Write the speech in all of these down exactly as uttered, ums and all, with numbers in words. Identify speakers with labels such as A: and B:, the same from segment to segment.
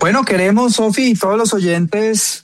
A: Bueno, queremos, Sofi, y todos los oyentes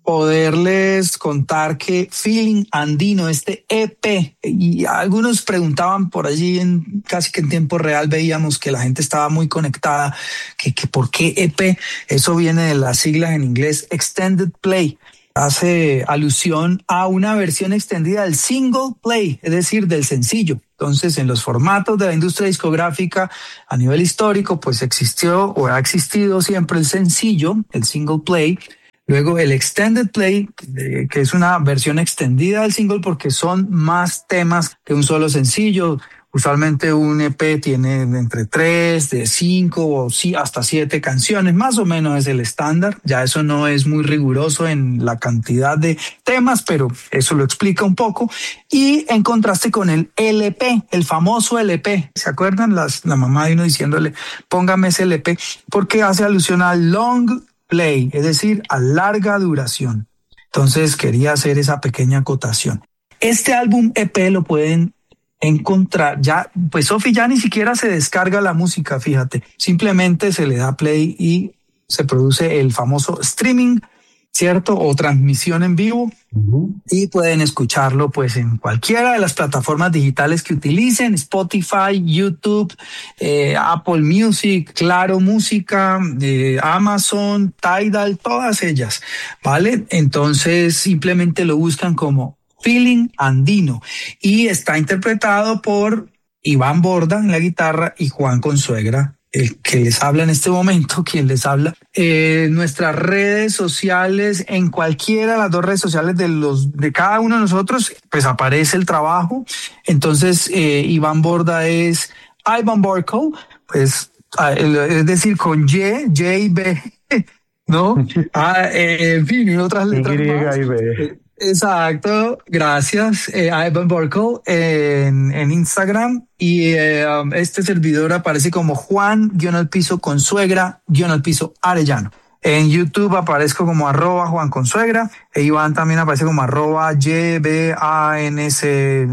A: poderles contar que Feeling Andino, este E P, y algunos preguntaban por allí, en casi que en tiempo real veíamos que la gente estaba muy conectada, que, que por qué E P, eso viene de las siglas en inglés Extended Play, hace alusión a una versión extendida del single play, es decir, del sencillo. Entonces, en los formatos de la industria discográfica a nivel histórico, pues existió o ha existido siempre el sencillo, el single play. Luego el Extended Play, que es una versión extendida del single porque son más temas que un solo sencillo. Usualmente un E P tiene entre tres, de cinco o sí, hasta siete canciones, más o menos es el estándar. Ya eso no es muy riguroso en la cantidad de temas, pero eso lo explica un poco. Y en contraste con el L P, el famoso L P. ¿Se acuerdan? Las, la mamá de uno diciéndole, póngame ese L P, porque hace alusión al long play, es decir, a larga duración. Entonces quería hacer esa pequeña acotación. Este álbum E P lo pueden encontrar, ya, pues Sofi, ya ni siquiera se descarga la música, fíjate, simplemente se le da play y se produce el famoso streaming, ¿cierto? O transmisión en vivo. Uh-huh. Y pueden escucharlo pues en cualquiera de las plataformas digitales que utilicen, Spotify, YouTube, eh, Apple Music, Claro Música, eh, Amazon, Tidal, todas ellas, ¿vale? Entonces simplemente lo buscan como Feeling Andino y está interpretado por Iván Borda en la guitarra y Juan Consuegra, el que les habla en este momento, quien les habla. Eh, nuestras redes sociales, en cualquiera de las dos redes sociales de los de cada uno de nosotros, pues aparece el trabajo. Entonces, eh, Iván Borda es Ivan Borco, pues, es decir, con Y, J y B, ¿no? Ah, eh, en fin, y otras letras más. Y B. Exacto, gracias. Eh, Ivan Borco en, en Instagram y eh, este servidor aparece como Juan guión al piso Consuegra guión al piso Arellano. En YouTube aparezco como arroba Juan Consuegra e Iván también aparece como arroba Y B A N S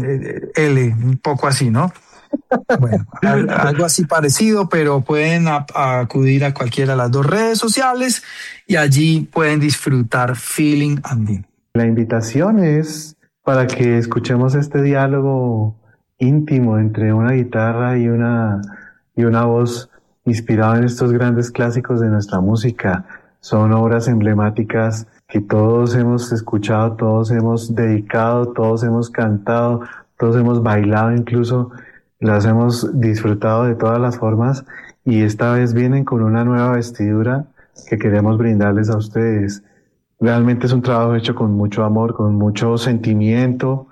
A: L, un poco así, ¿no? Bueno, algo así parecido, pero pueden a, a acudir a cualquiera de las dos redes sociales y allí pueden disfrutar Feeling Andino.
B: La invitación es para que escuchemos este diálogo íntimo entre una guitarra y una, y una voz inspirada en estos grandes clásicos de nuestra música. Son obras emblemáticas que todos hemos escuchado, todos hemos dedicado, todos hemos cantado, todos hemos bailado incluso, las hemos disfrutado de todas las formas y esta vez vienen con una nueva vestidura que queremos brindarles a ustedes. Realmente es un trabajo hecho con mucho amor, con mucho sentimiento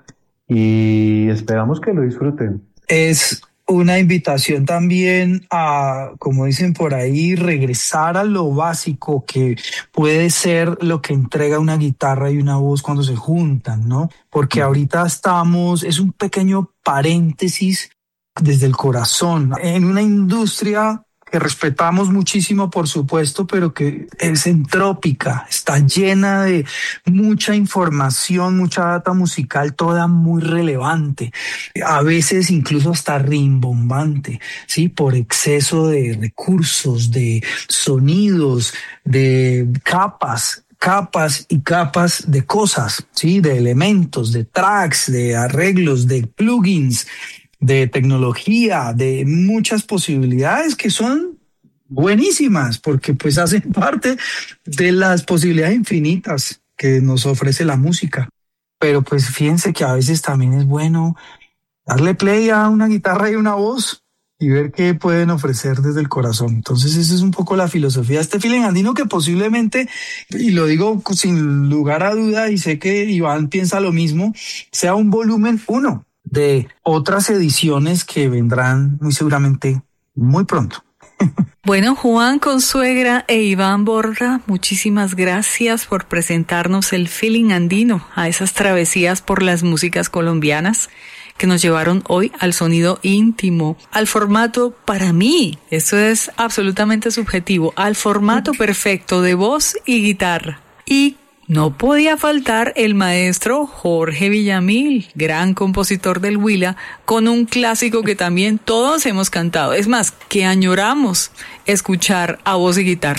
B: y esperamos que lo disfruten.
A: Es una invitación también a, como dicen por ahí, regresar a lo básico que puede ser lo que entrega una guitarra y una voz cuando se juntan, ¿no? Porque ahorita estamos, es un pequeño paréntesis desde el corazón en una industria que respetamos muchísimo, por supuesto, pero que es entrópica, está llena de mucha información, mucha data musical, toda muy relevante, a veces incluso hasta rimbombante, ¿sí? Por exceso de recursos, de sonidos, de capas, capas y capas de cosas, ¿sí? De elementos, de tracks, de arreglos, de plugins, de tecnología, de muchas posibilidades que son buenísimas porque pues hacen parte de las posibilidades infinitas que nos ofrece la música. Pero pues fíjense que a veces también es bueno darle play a una guitarra y una voz y ver qué pueden ofrecer desde el corazón. Entonces esa es un poco la filosofía de este Feeling Andino que posiblemente, y lo digo sin lugar a duda y sé que Iván piensa lo mismo, sea un volumen uno de otras ediciones que vendrán muy seguramente muy pronto.
C: Bueno, Juan Consuegra e Iván Borda, muchísimas gracias por presentarnos el Feeling Andino, a esas travesías por las músicas colombianas que nos llevaron hoy al sonido íntimo, al formato, para mí, eso es absolutamente subjetivo, al formato perfecto de voz y guitarra. Y no podía faltar el maestro Jorge Villamil, gran compositor del Huila, con un clásico que también todos hemos cantado. Es más, que añoramos escuchar a voz y guitarra.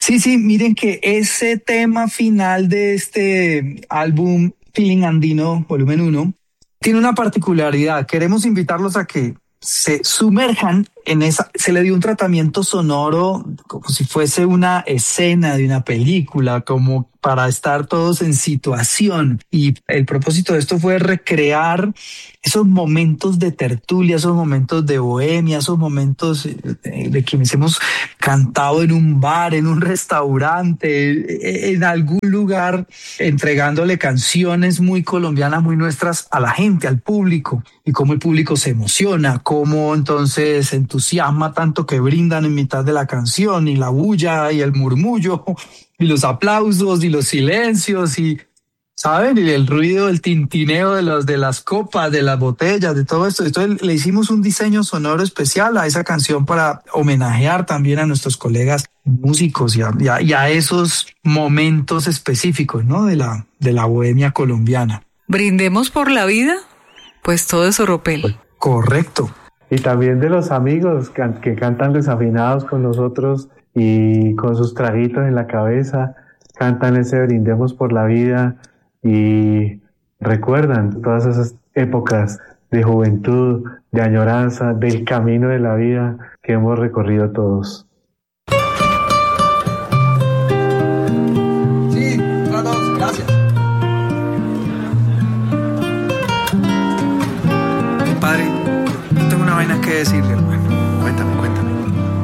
A: Sí, sí, miren que ese tema final de este álbum Feeling Andino, volumen uno, tiene una particularidad. Queremos invitarlos a que se sumerjan en esa, se le dio un tratamiento sonoro como si fuese una escena de una película, como para estar todos en situación. Y el propósito de esto fue recrear esos momentos de tertulia, esos momentos de bohemia, esos momentos de quienes hemos cantado en un bar, en un restaurante, en algún lugar, entregándole canciones muy colombianas, muy nuestras a la gente, al público, y cómo el público se emociona, cómo entonces se entusiasma tanto que brindan en mitad de la canción, y la bulla y el murmullo y los aplausos y los silencios y, ¿saben? Y el ruido, el tintineo de los de las copas, de las botellas, de todo esto. Entonces le hicimos un diseño sonoro especial a esa canción para homenajear también a nuestros colegas músicos y a, y a, y a esos momentos específicos, ¿no? De la, de la bohemia colombiana.
C: Brindemos por la vida, pues todo es oropel.
A: Correcto.
B: Y también de los amigos que, que cantan desafinados con nosotros y con sus traguitos en la cabeza, cantan ese brindemos por la vida y recuerdan todas esas épocas de juventud, de añoranza, del camino de la vida que hemos recorrido todos.